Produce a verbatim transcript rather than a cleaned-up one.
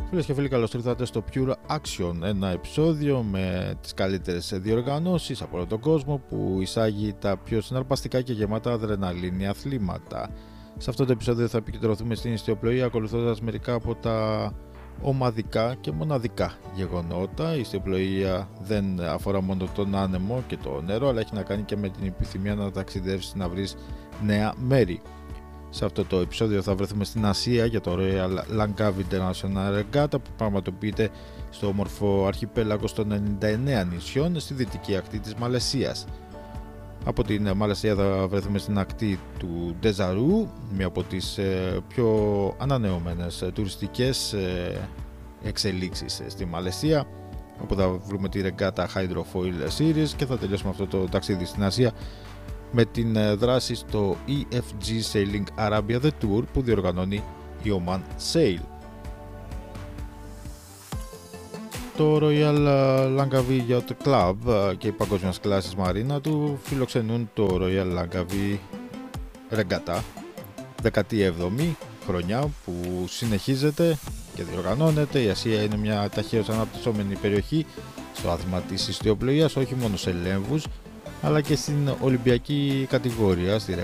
Φίλες και φίλοι, καλώς ήρθατε στο Pure Action, ένα επεισόδιο με τις καλύτερες διοργανώσεις από όλο τον κόσμο που εισάγει τα πιο συναρπαστικά και γεμάτα αδρεναλίνη αθλήματα. Σε αυτό το επεισόδιο θα επικεντρωθούμε στην ιστιοπλοεία ακολουθώντας μερικά από τα ομαδικά και μοναδικά γεγονότα. Η ιστιοπλοεία δεν αφορά μόνο τον άνεμο και το νερό, αλλά έχει να κάνει και με την επιθυμία να ταξιδεύσεις, να βρεις νέα μέρη. Σε αυτό το επεισόδιο θα βρεθούμε στην Ασία για το Royal Langkawi International Regatta που πραγματοποιείται στο όμορφο αρχιπέλαγο των ενενήντα εννέα νησιών στη δυτική ακτή της Μαλαισίας. Από την Μαλαισία θα βρεθούμε στην ακτή του Ντεζαρού, μία από τις πιο ανανεωμένες τουριστικές εξελίξεις στη Μαλαισία, όπου θα βρούμε τη Regatta Hydrofoil Series και θα τελειώσουμε αυτό το ταξίδι στην Ασία με την δράση στο ι εφ τζι Sailing Arabia The Tour που διοργανώνει η Oman Sail. Το Royal Langkawi Yacht Club και η παγκόσμιας κλάσης μαρίνα του φιλοξενούν το Royal Langkawi Regatta, δέκατη έβδομη χρονιά που συνεχίζεται και διοργανώνεται. Η Ασία είναι μια ταχαίως αναπτυσσόμενη περιοχή στο άθλημα της ιστιοπλοείας, όχι μόνο σε λέμβους αλλά και στην Ολυμπιακή κατηγορία, στη